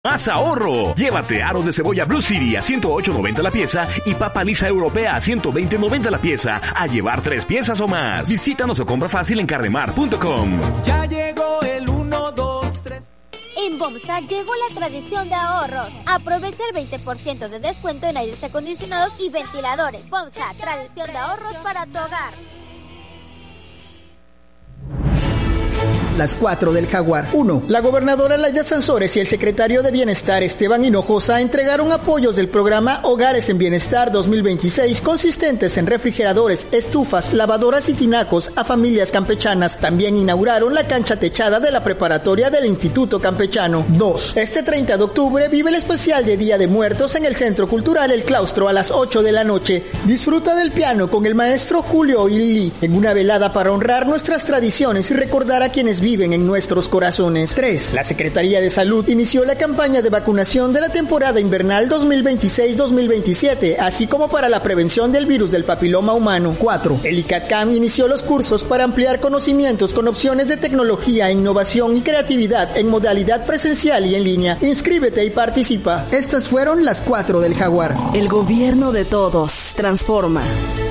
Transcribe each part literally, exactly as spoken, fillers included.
Más ahorro. Llévate aros de cebolla Blue City a ciento ocho noventa la pieza y papa lisa europea a ciento veinte noventa la pieza. A llevar tres piezas o más. Visítanos o compra fácil en carremar punto com. Ya llegó el uno, dos, tres. En Bomsa llegó la tradición de ahorros. Aprovecha el veinte por ciento de descuento en aires acondicionados y ventiladores. Bomsa, tradición de ahorros para tu hogar. Las cuatro del Jaguar. uno. La gobernadora Laida Sansores y el secretario de Bienestar Esteban Hinojosa entregaron apoyos del programa Hogares en Bienestar dos mil veintiséis consistentes en refrigeradores, estufas, lavadoras y tinacos a familias campechanas. También inauguraron la cancha techada de la preparatoria del Instituto Campechano. dos. Este treinta de octubre vive el especial de Día de Muertos en el Centro Cultural El Claustro a las ocho de la noche. Disfruta del piano con el maestro Julio Illi en una velada para honrar nuestras tradiciones y recordar a quienes viven en nuestros corazones. tres. La Secretaría de Salud inició la campaña de vacunación de la temporada invernal dos mil veintiséis dos mil veintisiete, así como para la prevención del virus del papiloma humano. cuatro. El ICATCAM inició los cursos para ampliar conocimientos con opciones de tecnología, innovación y creatividad en modalidad presencial y en línea. Inscríbete y participa. Estas fueron las cuatro del Jaguar. El gobierno de todos transforma.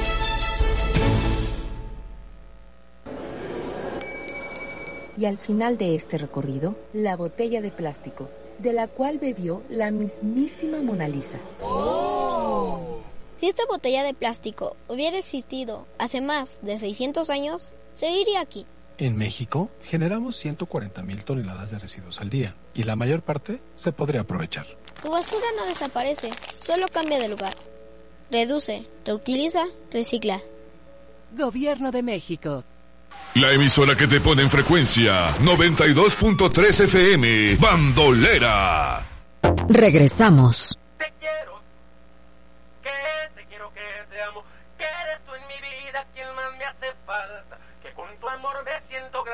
Y al final de este recorrido, la botella de plástico, de la cual bebió la mismísima Mona Lisa. ¡Oh! Si esta botella de plástico hubiera existido hace más de seiscientos años, seguiría aquí. En México, generamos ciento cuarenta mil toneladas de residuos al día, y la mayor parte se podría aprovechar. Tu basura no desaparece, solo cambia de lugar. Reduce, reutiliza, recicla. Gobierno de México. La emisora que te pone en frecuencia noventa y dos punto tres F M, Bandolera. Regresamos. Te quiero, que te quiero, que te amo, que eres tú en mi vida quien más me hace falta, que con tu amor me siento